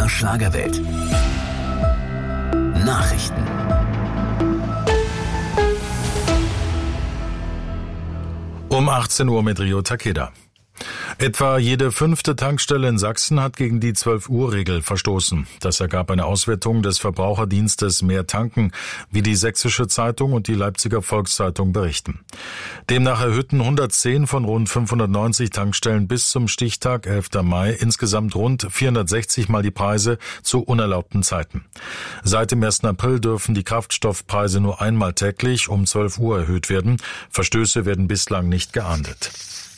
MDR Schlagerwelt. Nachrichten. Um 18 Uhr mit Rio Takeda. Etwa jede 5. Tankstelle in Sachsen hat gegen die 12-Uhr-Regel verstoßen. Das ergab eine Auswertung des Verbraucherdienstes Mehr Tanken, wie die Sächsische Zeitung und die Leipziger Volkszeitung berichten. Demnach erhöhten 110 von rund 590 Tankstellen bis zum Stichtag 11. Mai insgesamt rund 460 Mal die Preise zu unerlaubten Zeiten. Seit dem 1. April dürfen die Kraftstoffpreise nur einmal täglich um 12 Uhr erhöht werden. Verstöße werden bislang nicht geahndet.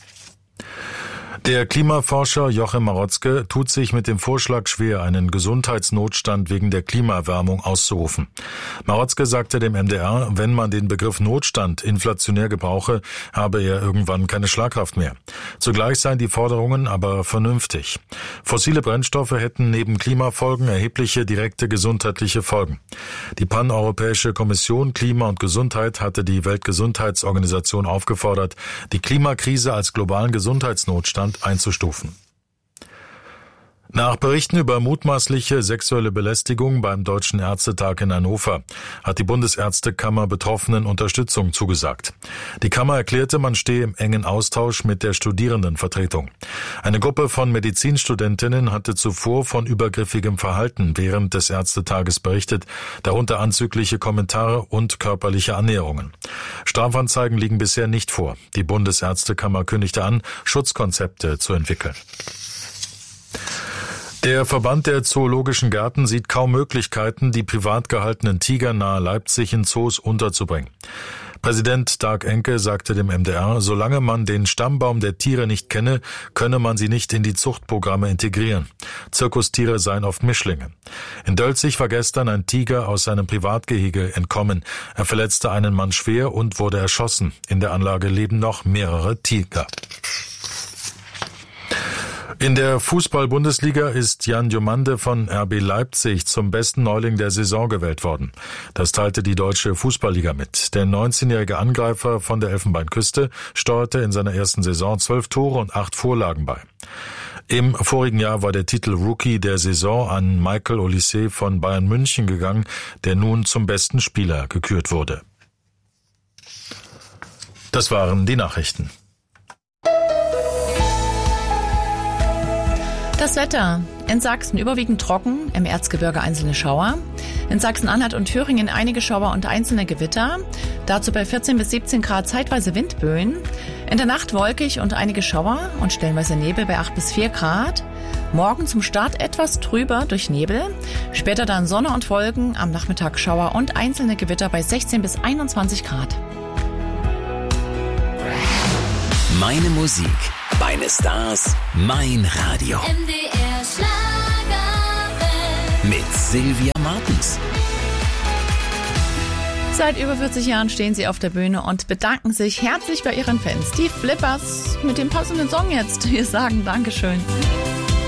Der Klimaforscher Joachim Marotzke tut sich mit dem Vorschlag schwer, einen Gesundheitsnotstand wegen der Klimaerwärmung auszurufen. Marotzke sagte dem MDR, wenn man den Begriff Notstand inflationär gebrauche, habe er irgendwann keine Schlagkraft mehr. Zugleich seien die Forderungen aber vernünftig. Fossile Brennstoffe hätten neben Klimafolgen erhebliche direkte gesundheitliche Folgen. Die Paneuropäische Kommission Klima und Gesundheit hatte die Weltgesundheitsorganisation aufgefordert, die Klimakrise als globalen Gesundheitsnotstand einzustufen. Nach Berichten über mutmaßliche sexuelle Belästigung beim Deutschen Ärztetag in Hannover hat die Bundesärztekammer Betroffenen Unterstützung zugesagt. Die Kammer erklärte, man stehe im engen Austausch mit der Studierendenvertretung. Eine Gruppe von Medizinstudentinnen hatte zuvor von übergriffigem Verhalten während des Ärztetages berichtet, darunter anzügliche Kommentare und körperliche Annäherungen. Strafanzeigen liegen bisher nicht vor. Die Bundesärztekammer kündigte an, Schutzkonzepte zu entwickeln. Der Verband der Zoologischen Gärten sieht kaum Möglichkeiten, die privat gehaltenen Tiger nahe Leipzig in Zoos unterzubringen. Präsident Dag Enke sagte dem MDR, solange man den Stammbaum der Tiere nicht kenne, könne man sie nicht in die Zuchtprogramme integrieren. Zirkustiere seien oft Mischlinge. In Dölzig war gestern ein Tiger aus seinem Privatgehege entkommen. Er verletzte einen Mann schwer und wurde erschossen. In der Anlage leben noch mehrere Tiger. In der Fußball-Bundesliga ist Jan Diomande von RB Leipzig zum besten Neuling der Saison gewählt worden. Das teilte die Deutsche Fußballliga mit. Der 19-jährige Angreifer von der Elfenbeinküste steuerte in seiner ersten Saison 12 Tore und 8 Vorlagen bei. Im vorigen Jahr war der Titel Rookie der Saison an Michael Olise von Bayern München gegangen, der nun zum besten Spieler gekürt wurde. Das waren die Nachrichten. Das Wetter. In Sachsen überwiegend trocken, im Erzgebirge einzelne Schauer. In Sachsen-Anhalt und Thüringen einige Schauer und einzelne Gewitter. Dazu bei 14 bis 17 Grad zeitweise Windböen. In der Nacht wolkig und einige Schauer und stellenweise Nebel bei 8 bis 4 Grad. Morgen zum Start etwas trüber durch Nebel. Später dann Sonne und Wolken, am Nachmittag Schauer und einzelne Gewitter bei 16 bis 21 Grad. Meine Musik. Meine Stars, mein Radio. MDR Schlagerwelt. Mit Sylvia Martens. Seit über 40 Jahren stehen sie auf der Bühne und bedanken sich herzlich bei ihren Fans. Die Flippers mit dem passenden Song jetzt. Wir sagen Dankeschön.